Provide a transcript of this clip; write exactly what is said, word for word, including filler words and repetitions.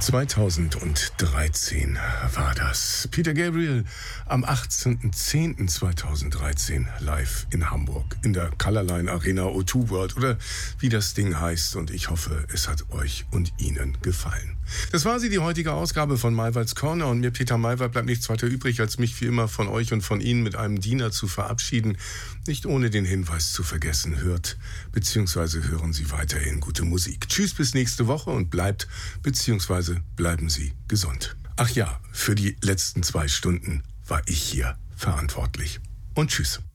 zweitausenddreizehn war das. Peter Gabriel am achtzehnten zehnten zweitausenddreizehn live in Hamburg in der Colorline Arena O zwei World oder wie das Ding heißt, und ich hoffe, es hat euch und Ihnen gefallen. Das war sie, die heutige Ausgabe von Maywalds Corner, und mir, Peter Maywald, bleibt nichts weiter übrig, als mich wie immer von euch und von Ihnen mit einem Diener zu verabschieden. Nicht ohne den Hinweis zu vergessen, hört bzw. hören Sie weiterhin gute Musik. Tschüss, bis nächste Woche und bleibt bzw. bleiben Sie gesund. Ach ja, für die letzten zwei Stunden war ich hier verantwortlich. Und tschüss.